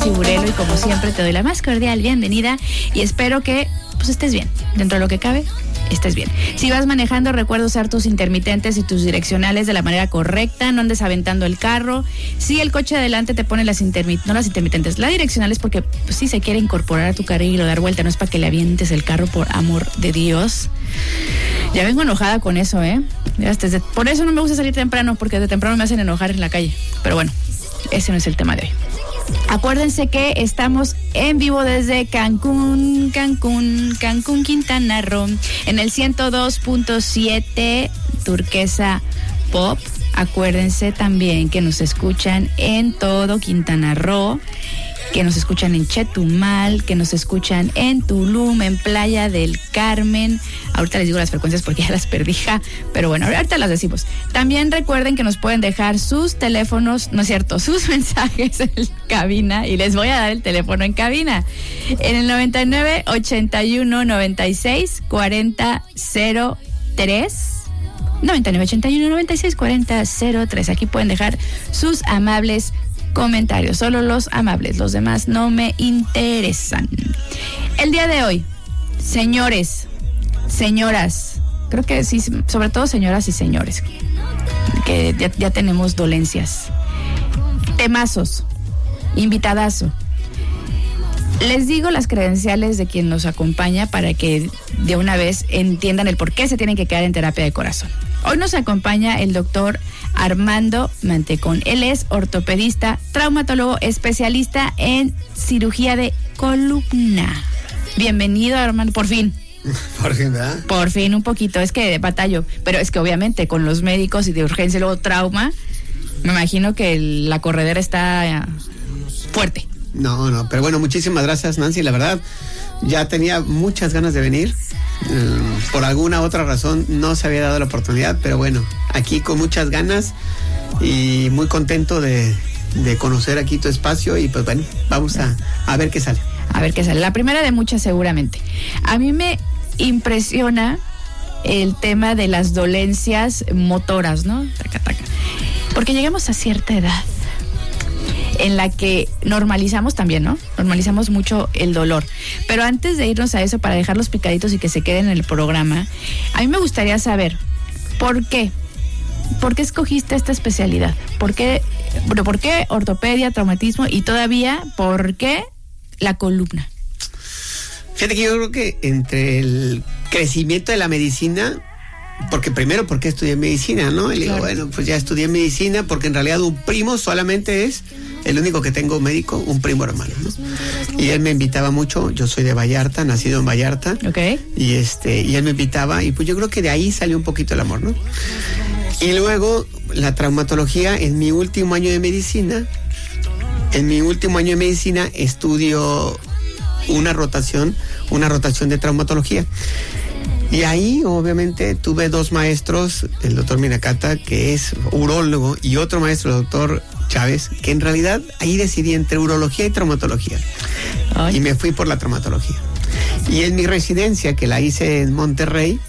Nancy Burelo y como siempre te doy la más cordial bienvenida y espero que pues estés bien, dentro de lo que cabe, estés bien. Si vas manejando, recuerda usar tus intermitentes y tus direccionales de la manera correcta, no andes aventando el carro. Si el coche de adelante te pone las intermitentes, las direccionales, porque pues, sí se quiere incorporar a tu carril o dar vuelta, no es para que le avientes el carro, por amor de Dios. Ya vengo enojada con eso, por eso no me gusta salir temprano, porque de temprano me hacen enojar en la calle. Pero bueno, ese no es el tema de hoy. Acuérdense que estamos en vivo desde Cancún, Quintana Roo, en el 102.7 Turquesa Pop. Acuérdense también que nos escuchan en todo Quintana Roo, que nos escuchan en Chetumal, que nos escuchan en Tulum, en Playa del Carmen. Ahorita les digo las frecuencias porque ya las perdí, pero bueno, ahorita las decimos. También recuerden que nos pueden dejar sus teléfonos, no es cierto, sus mensajes en cabina, y les voy a dar el teléfono en cabina. En el 99 81 96 40 03. 99 81 96 40 03. Aquí pueden dejar sus amables comentarios, solo los amables, los demás no me interesan. El día de hoy, señores, señoras, creo que sí, sobre todo señoras y señores, que ya tenemos dolencias, temazos, invitadazo. Les digo las credenciales de quien nos acompaña para que de una vez entiendan el por qué se tienen que quedar en terapia de corazón. Hoy nos acompaña el doctor Armando Mantecón. Él es ortopedista, traumatólogo, especialista en cirugía de columna. Bienvenido, Armando, por fin. Por fin, ¿verdad? Por fin, un poquito, es que batallo, pero es que obviamente con los médicos y de urgencia y luego trauma, me imagino que la corredera está fuerte. No, pero bueno, muchísimas gracias, Nancy, la verdad, ya tenía muchas ganas de venir. Por alguna otra razón no se había dado la oportunidad, pero bueno, aquí con muchas ganas y muy contento de conocer aquí tu espacio y pues bueno, vamos a ver qué sale. A ver qué sale, la primera de muchas seguramente. A mí me impresiona el tema de las dolencias motoras, ¿no? Porque llegamos a cierta edad en la que normalizamos también, ¿no? Normalizamos mucho el dolor. Pero antes de irnos a eso, para dejarlos picaditos y que se queden en el programa, a mí me gustaría saber, ¿por qué? ¿Por qué escogiste esta especialidad? ¿Por qué ortopedia, traumatismo y todavía, por qué la columna? Fíjate que yo creo que entre el crecimiento de la medicina, porque estudié medicina, ¿no? Y le digo, bueno, pues ya estudié medicina porque en realidad un primo solamente es el único que tengo médico, un primo hermano, ¿no? Y él me invitaba mucho, yo soy de Vallarta, nacido en Vallarta. Okay. Y él me invitaba y pues yo creo que de ahí salió un poquito el amor, ¿no? Y luego la traumatología, en mi último año de medicina, estudio una rotación de traumatología. Y ahí obviamente tuve dos maestros, el doctor Minacata, que es urólogo, y otro maestro, el doctor Chávez, que en realidad ahí decidí entre urología y traumatología. Ay. Y me fui por la traumatología. Y en mi residencia, que la hice en Monterrey,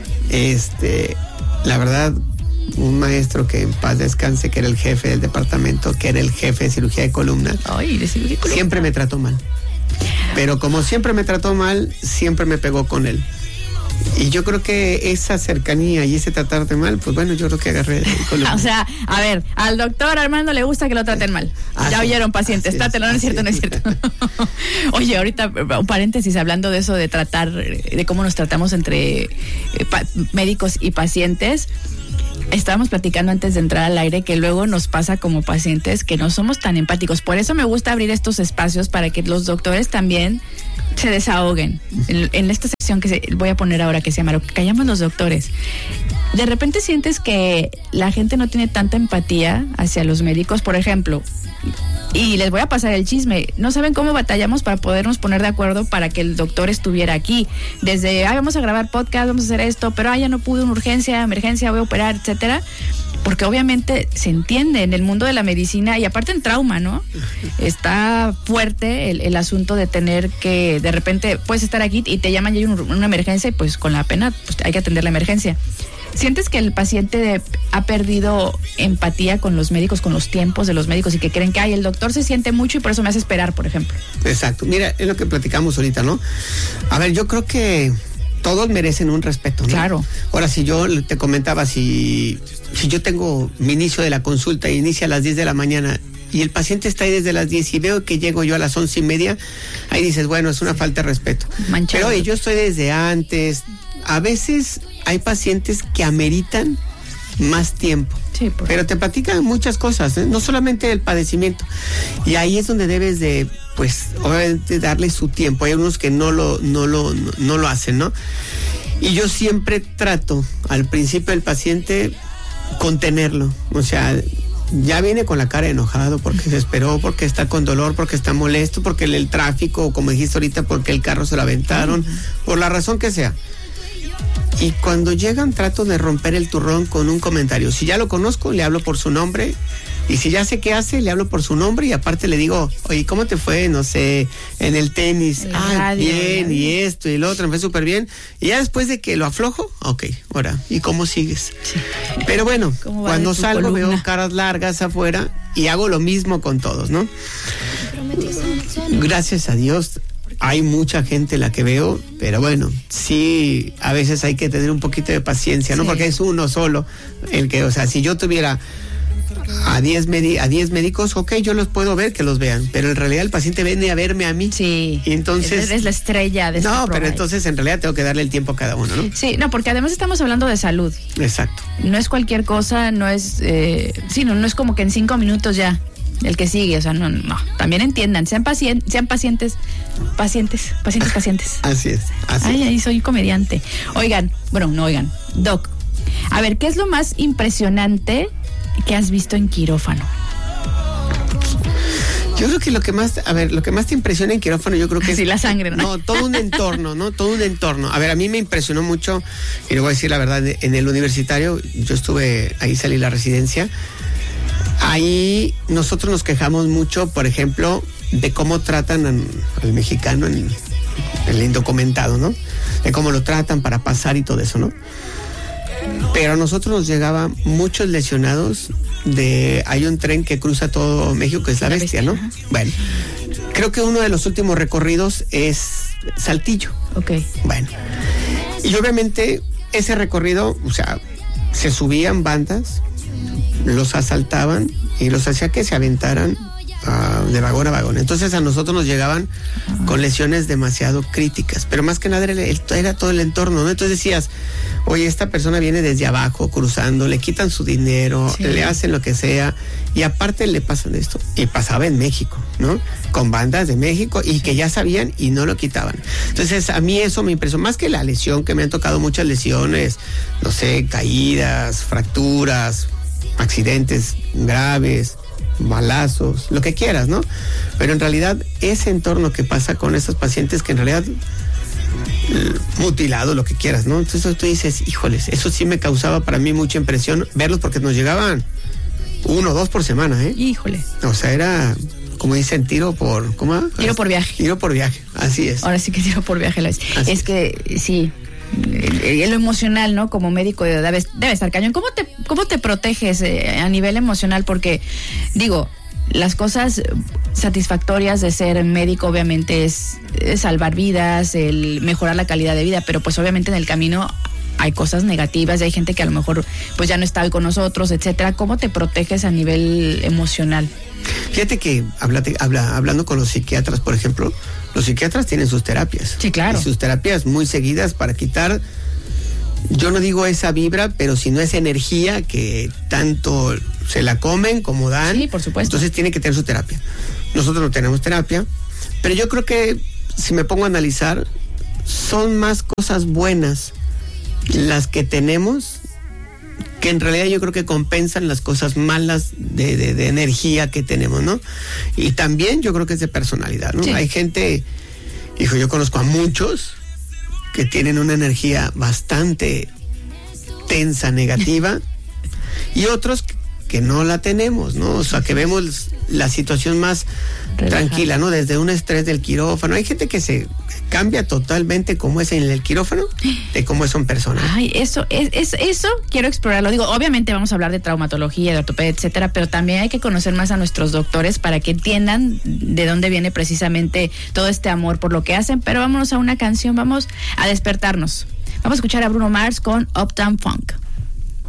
la verdad, un maestro que en paz descanse, que era el jefe del departamento, que era el jefe de cirugía de columna. Ay, de cirugía de columna. Siempre me trató mal. Pero como siempre me trató mal, siempre me pegó con él. Y yo creo que esa cercanía y ese tratarte mal, pues bueno, yo creo que agarré columna. O sea, a ver, al doctor Armando le gusta que lo traten mal. Ya oyeron, pacientes, trátelo, no es cierto. Oye, ahorita, un paréntesis, hablando de eso, de tratar, de cómo nos tratamos entre médicos y pacientes. Estábamos platicando antes de entrar al aire que luego nos pasa como pacientes que no somos tan empáticos. Por eso me gusta abrir estos espacios para que los doctores también se desahoguen. En esta sección que voy a poner ahora, que se llama Lo que callamos los doctores. De repente sientes que la gente no tiene tanta empatía hacia los médicos, por ejemplo. Y les voy a pasar el chisme. No saben cómo batallamos para podernos poner de acuerdo para que el doctor estuviera aquí. Desde, vamos a grabar podcast, vamos a hacer esto, pero ya no pude, una urgencia, emergencia, voy a operar, etcétera. Porque obviamente se entiende en el mundo de la medicina y aparte en trauma, ¿no? Está fuerte el asunto de tener que, de repente, puedes estar aquí y te llaman y hay una emergencia y pues con la pena pues hay que atender la emergencia. ¿Sientes que el paciente ha perdido empatía con los médicos, con los tiempos de los médicos y que creen que el doctor se siente mucho y por eso me hace esperar, por ejemplo? Exacto. Mira, es lo que platicamos ahorita, ¿no? A ver, yo creo que todos merecen un respeto, ¿no? Claro. Ahora, si yo te comentaba, si yo tengo mi inicio de la consulta, inicia a las 10 de la mañana y el paciente está ahí desde las 10 y veo que llego yo a las 11:30, ahí dices, bueno, es una falta de respeto. Manchado. Pero oye, yo estoy desde antes. A veces hay pacientes que ameritan más tiempo. Sí, pero te platican muchas cosas, no solamente el padecimiento. Y ahí es donde debes de, pues, obviamente darle su tiempo. Hay unos que no lo hacen, ¿no? Y yo siempre trato al principio del paciente contenerlo. O sea, ya viene con la cara enojado porque se esperó, porque está con dolor, porque está molesto, porque el tráfico, o como dijiste ahorita, porque el carro se lo aventaron, por la razón que sea. Y cuando llegan trato de romper el turrón con un comentario. Si ya lo conozco, le hablo por su nombre. Y si ya sé qué hace, le hablo por su nombre y aparte le digo, oye, ¿cómo te fue? No sé, en el tenis. Bien, y esto y lo otro, me fue súper bien. Y ya después de que lo aflojo, ok, ahora, ¿y cómo sigues? Sí. Pero bueno, cuando salgo veo caras largas afuera y hago lo mismo con todos, ¿no? Gracias a Dios. Hay mucha gente la que veo, pero bueno, sí, a veces hay que tener un poquito de paciencia, ¿no? Sí. Porque es uno solo el que, o sea, si yo tuviera a 10 médicos, ok, yo los puedo ver, que los vean, pero en realidad el paciente viene a verme a mí. Sí. Y entonces es la estrella de esta No, pero prueba. Entonces en realidad tengo que darle el tiempo a cada uno, ¿no? Sí, no, porque además estamos hablando de salud. Exacto. No es cualquier cosa, no es, no es como que en 5 minutos ya. El que sigue, o sea, no, también entiendan, sean pacientes. Así es. Ahí soy comediante. Oigan, Doc, a ver, ¿qué es lo más impresionante que has visto en quirófano? Yo creo que lo que más te impresiona en quirófano, yo creo que es la sangre, ¿no? No, todo un entorno, ¿no? Todo un entorno. A ver, a mí me impresionó mucho, y le voy a decir la verdad, en el universitario, yo estuve, ahí salí la residencia. Ahí nosotros nos quejamos mucho, por ejemplo, de cómo tratan al mexicano, el indocumentado, ¿no? De cómo lo tratan para pasar y todo eso, ¿no? Pero a nosotros nos llegaban muchos lesionados hay un tren que cruza todo México, que es la Bestia, ¿no? Ajá. Bueno, creo que uno de los últimos recorridos es Saltillo. Ok. Bueno, y obviamente ese recorrido, o sea, se subían bandas, los asaltaban y los hacía que se aventaran de vagón a vagón. Entonces a nosotros nos llegaban con lesiones demasiado críticas, pero más que nada era todo el entorno, ¿no? Entonces decías, oye, esta persona viene desde abajo cruzando, le quitan su dinero, sí, le hacen lo que sea y aparte le pasan esto. Y pasaba en México, ¿no? Con bandas de México y que ya sabían y no lo quitaban. Entonces a mí eso me impresionó, más que la lesión, que me han tocado muchas lesiones, no sé, caídas, fracturas, accidentes graves, balazos, lo que quieras, ¿no? Pero en realidad ese entorno que pasa con estos pacientes que en realidad mutilado, lo que quieras, ¿no? Entonces tú dices, híjoles, eso sí me causaba para mí mucha impresión verlos porque nos llegaban 1 o 2 por semana, ¿eh? Híjole. O sea, era, como dicen, tiro por viaje. Tiro por viaje, así es. Ahora sí que tiro por viaje. Es que sí, lo emocional, ¿no? Como médico debe estar cañón. ¿Cómo te proteges a nivel emocional? Porque, digo, las cosas satisfactorias de ser médico obviamente es salvar vidas, el mejorar la calidad de vida, pero pues obviamente en el camino hay cosas negativas y hay gente que a lo mejor pues ya no está hoy con nosotros, etcétera. ¿Cómo te proteges a nivel emocional? Fíjate que hablando con los psiquiatras, por ejemplo, los psiquiatras tienen sus terapias. Sí, claro. Y sus terapias muy seguidas para quitar, yo no digo esa vibra, pero sino esa energía que tanto se la comen como dan. Sí, por supuesto. Entonces tiene que tener su terapia. Nosotros no tenemos terapia, pero yo creo que si me pongo a analizar, son más cosas buenas las que tenemos, que en realidad yo creo que compensan las cosas malas de energía que tenemos, ¿no? Y también yo creo que es de personalidad, ¿no? Sí. Hay gente, yo conozco a muchos que tienen una energía bastante tensa, negativa, y otros que no la tenemos, ¿no? O sea, que vemos la situación más tranquila, ¿no? Desde un estrés del quirófano. Hay gente que se cambia totalmente cómo es en el quirófano de cómo es un persona. Ay, eso quiero explorarlo. Digo, obviamente vamos a hablar de traumatología, de ortopedia, etcétera, pero también hay que conocer más a nuestros doctores para que entiendan de dónde viene precisamente todo este amor por lo que hacen. Pero vámonos a una canción, vamos a despertarnos. Vamos a escuchar a Bruno Mars con Uptown Funk.